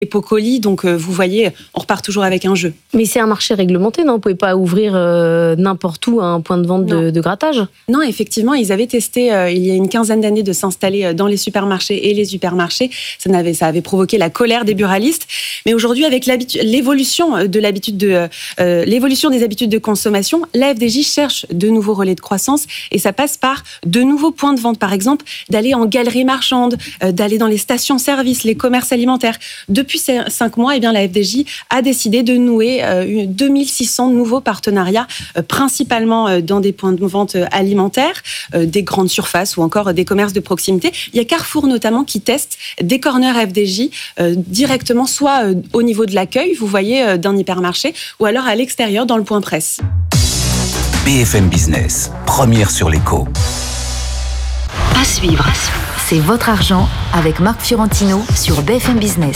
Pocoli, donc vous voyez, on repart toujours avec un jeu. Mais c'est un marché réglementé, non ? Vous ne pouvez pas ouvrir n'importe où un point de vente de grattage ? Non, effectivement, ils avaient testé il y a une quinzaine d'années de s'installer dans les supermarchés et les hypermarchés. Ça avait provoqué la colère des buralistes. Mais aujourd'hui, avec l'évolution des habitudes de consommation, la FDJ cherche de nouveaux relais de croissance et ça passe par de nouveaux points de vente. Par exemple, d'aller en galerie marchande, d'aller dans les stations-service, les commerces alimentaires. Depuis 5 mois, la FDJ a décidé de nouer 2600 nouveaux partenariats, principalement dans des points de vente alimentaires, des grandes surfaces ou encore des commerces de proximité. Il y a Carrefour notamment qui teste des corners FDJ directement, soit au niveau de l'accueil, vous voyez, d'un hypermarché, ou alors à l'extérieur dans le point presse. BFM Business, première sur l'écho. À suivre, c'est Votre Argent avec Marc Fiorentino sur BFM Business.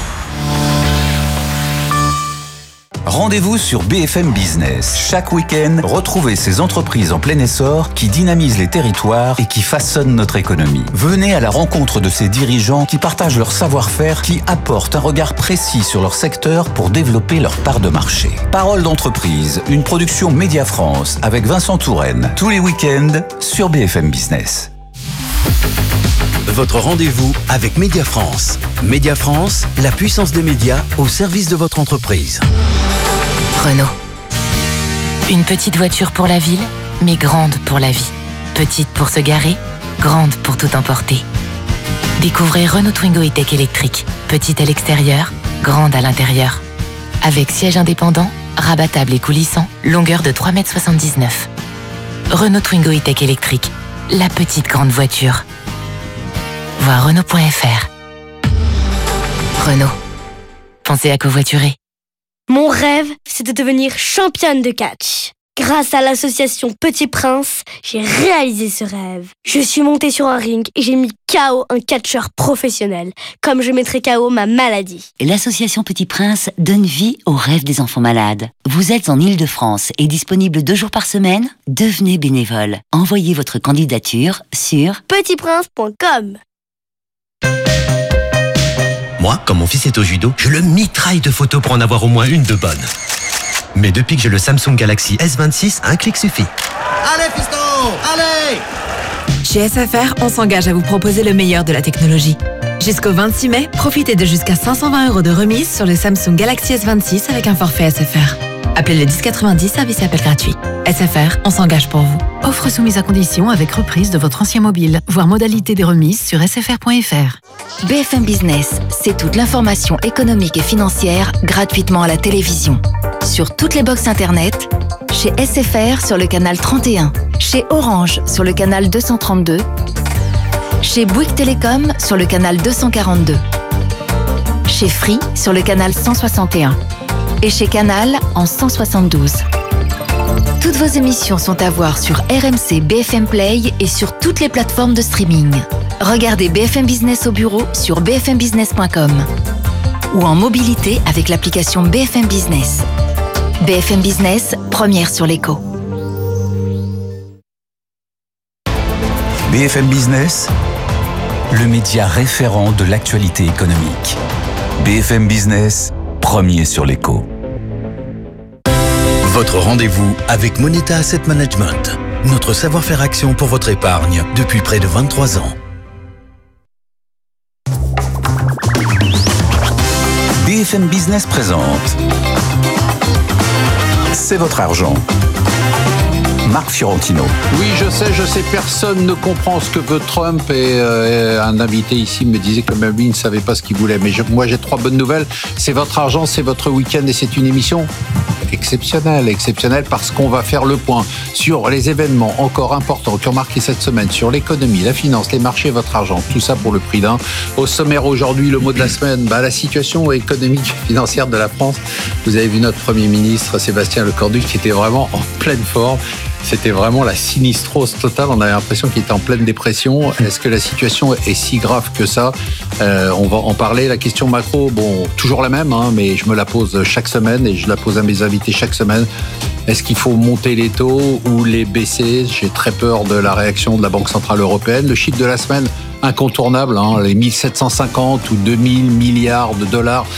Rendez-vous sur BFM Business. Chaque week-end, retrouvez ces entreprises en plein essor qui dynamisent les territoires et qui façonnent notre économie. Venez à la rencontre de ces dirigeants qui partagent leur savoir-faire, qui apportent un regard précis sur leur secteur pour développer leur part de marché. Parole d'entreprise, une production Média France avec Vincent Touraine. Tous les week-ends sur BFM Business. Votre rendez-vous avec Média France. Média France, la puissance des médias au service de votre entreprise. Renault. Une petite voiture pour la ville, mais grande pour la vie. Petite pour se garer, grande pour tout emporter. Découvrez Renault Twingo E-Tech électrique. Petite à l'extérieur, grande à l'intérieur. Avec siège indépendant, rabattable et coulissant, longueur de 3,79 m. Renault Twingo E-Tech électrique. La petite grande voiture. Voir Renault.fr. Renault. Pensez à covoiturer. Mon rêve, c'est de devenir championne de catch. Grâce à l'association Petit Prince, j'ai réalisé ce rêve. Je suis montée sur un ring et j'ai mis KO un catcheur professionnel, comme je mettrai KO ma maladie. L'association Petit Prince donne vie aux rêves des enfants malades. Vous êtes en Île-de-France et disponible 2 jours par semaine ? Devenez bénévole. Envoyez votre candidature sur petitprince.com. Moi, quand mon fils est au judo, je le mitraille de photos pour en avoir au moins une de bonne. Mais depuis que j'ai le Samsung Galaxy S26, un clic suffit. Allez, fiston, allez! Chez SFR, on s'engage à vous proposer le meilleur de la technologie. Jusqu'au 26 mai, profitez de jusqu'à 520 € de remise sur le Samsung Galaxy S26 avec un forfait SFR. Appelez le 1090, service et appel gratuit. SFR, on s'engage pour vous. Offre soumise à condition avec reprise de votre ancien mobile. Voir modalité des remises sur sfr.fr. BFM Business, c'est toute l'information économique et financière gratuitement à la télévision. Sur toutes les box internet, chez SFR sur le canal 31, chez Orange sur le canal 232, chez Bouygues Télécom sur le canal 242, chez Free sur le canal 161 et chez Canal en 172. Toutes vos émissions sont à voir sur RMC BFM Play et sur toutes les plateformes de streaming. Regardez BFM Business au bureau sur bfmbusiness.com ou en mobilité avec l'application BFM Business. BFM Business, première sur l'écho. BFM Business, le média référent de l'actualité économique. BFM Business, premier sur l'écho. Votre rendez-vous avec Moneta Asset Management. Notre savoir-faire action pour votre épargne depuis près de 23 ans. BFM Business présente C'est votre argent. Marc Fiorentino. Oui, je sais, personne ne comprend ce que veut Trump et un invité ici me disait que même lui ne savait pas ce qu'il voulait. Mais moi, j'ai 3 bonnes nouvelles. C'est votre argent, c'est votre week-end et c'est une émission exceptionnelle parce qu'on va faire le point sur les événements encore importants qui ont marqué cette semaine, sur l'économie, la finance, les marchés, votre argent, tout ça pour le prix d'un. Au sommaire aujourd'hui, le mot de la semaine, la situation économique et financière de la France. Vous avez vu notre Premier ministre Sébastien Lecornu qui était vraiment en pleine forme. C'était vraiment la sinistrose totale. On avait l'impression qu'il était en pleine dépression. Est-ce que la situation est si grave que ça ? On va en parler. La question macro, bon, toujours la même, hein, mais je me la pose chaque semaine et je la pose à mes invités chaque semaine. Est-ce qu'il faut monter les taux ou les baisser ? J'ai très peur de la réaction de la Banque Centrale Européenne. Le chiffre de la semaine, incontournable, hein, les 1750 ou 2000 milliards de dollars